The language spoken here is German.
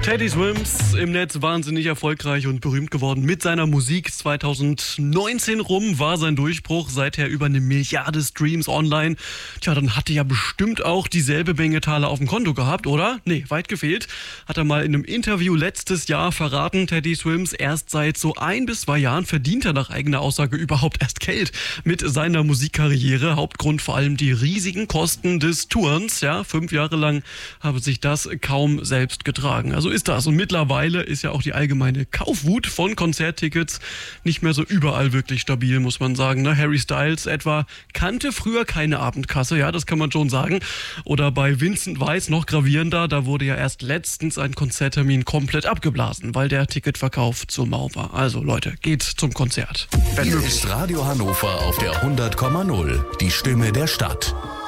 Teddy Swims im Netz wahnsinnig erfolgreich und berühmt geworden mit seiner Musik. 2019 rum war sein Durchbruch, seither über 1 Milliarde Streams online. Tja, dann hatte ja bestimmt auch dieselbe Menge Taler auf dem Konto gehabt, oder? Nee, weit gefehlt. Hat er mal in einem Interview letztes Jahr verraten, Teddy Swims, erst seit so 1 bis 2 Jahren verdient er nach eigener Aussage überhaupt erst Geld mit seiner Musikkarriere. Hauptgrund vor allem die riesigen Kosten des Tourens. Ja, 5 Jahre lang habe sich das kaum selbst getragen. Also ist das. Und mittlerweile ist ja auch die allgemeine Kaufwut von Konzerttickets nicht mehr so überall wirklich stabil, muss man sagen. Ne? Harry Styles etwa kannte früher keine Abendkasse, ja, das kann man schon sagen. Oder bei Vincent Weiss noch gravierender, da wurde ja erst letztens ein Konzerttermin komplett abgeblasen, weil der Ticketverkauf zur Mau war. Also Leute, geht zum Konzert. Hier ist Radio Hannover auf der 100,0, die Stimme der Stadt.